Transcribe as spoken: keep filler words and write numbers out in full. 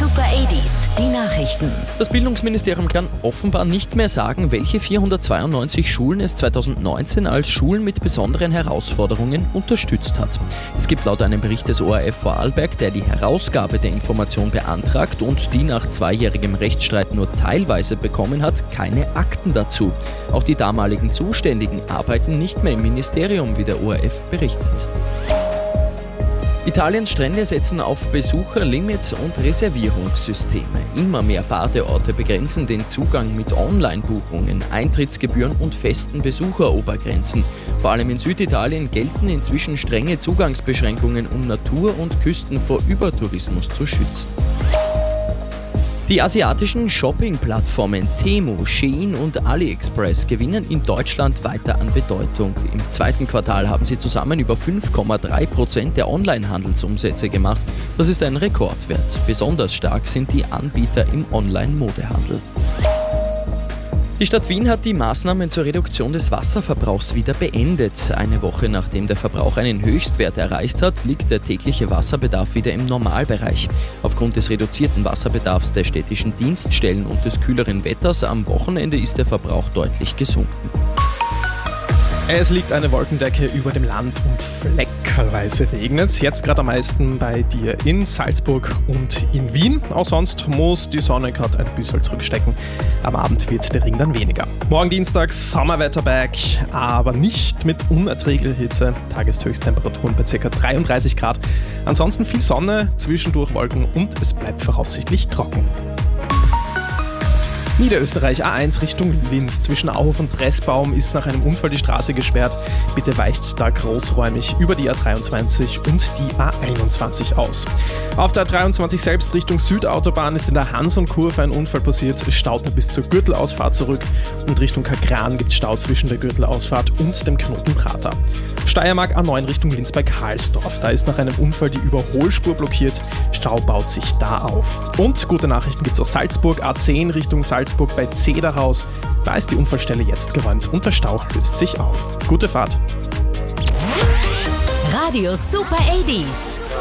Super achtziger, die Nachrichten. Das Bildungsministerium kann offenbar nicht mehr sagen, welche vierhundertzweiundneunzig Schulen es zweitausendneunzehn als Schulen mit besonderen Herausforderungen unterstützt hat. Es gibt laut einem Bericht des O R F Vorarlberg, der die Herausgabe der Information beantragt und die nach zweijährigem Rechtsstreit nur teilweise bekommen hat, keine Akten dazu. Auch die damaligen Zuständigen arbeiten nicht mehr im Ministerium, wie der O R F berichtet. Italiens Strände setzen auf Besucherlimits und Reservierungssysteme. Immer mehr Badeorte begrenzen den Zugang mit Online-Buchungen, Eintrittsgebühren und festen Besucherobergrenzen. Vor allem in Süditalien gelten inzwischen strenge Zugangsbeschränkungen, um Natur und Küsten vor Übertourismus zu schützen. Die asiatischen Shopping-Plattformen Temu, Shein und AliExpress gewinnen in Deutschland weiter an Bedeutung. Im zweiten Quartal haben sie zusammen über fünf Komma drei Prozent der Online-Handelsumsätze gemacht. Das ist ein Rekordwert. Besonders stark sind die Anbieter im Online-Modehandel. Die Stadt Wien hat die Maßnahmen zur Reduktion des Wasserverbrauchs wieder beendet. Eine Woche nachdem der Verbrauch einen Höchstwert erreicht hat, liegt der tägliche Wasserbedarf wieder im Normalbereich. Aufgrund des reduzierten Wasserbedarfs der städtischen Dienststellen und des kühleren Wetters am Wochenende ist der Verbrauch deutlich gesunken. Es liegt eine Wolkendecke über dem Land und fleckerweise regnet es. Jetzt gerade am meisten bei dir in Salzburg und in Wien. Auch sonst muss die Sonne gerade ein bisschen zurückstecken. Am Abend wird der Regen dann weniger. Morgen Dienstag Sommerwetter-Back, aber nicht mit unerträglicher Hitze. Tageshöchsttemperaturen bei ca. dreiunddreißig Grad. Ansonsten viel Sonne, zwischendurch Wolken und es bleibt voraussichtlich trocken. Niederösterreich A eins Richtung Linz. Zwischen Auhof und Pressbaum ist nach einem Unfall die Straße gesperrt. Bitte weicht da großräumig über die A dreiundzwanzig und die A einundzwanzig aus. Auf der A dreiundzwanzig selbst Richtung Südautobahn ist in der Hanson-Kurve ein Unfall passiert. Es staut bis zur Gürtelausfahrt zurück und Richtung Kakran gibt es Stau zwischen der Gürtelausfahrt und dem Knoten Prater. Steiermark A neun Richtung Linz bei Karlsdorf. Da ist nach einem Unfall die Überholspur blockiert. Stau baut sich da auf. Und gute Nachrichten gibt es aus Salzburg. A zehn Richtung Salzburg bei Zederhaus. Da ist die Unfallstelle jetzt geräumt und der Stau löst sich auf. Gute Fahrt. Radio Super achtziger.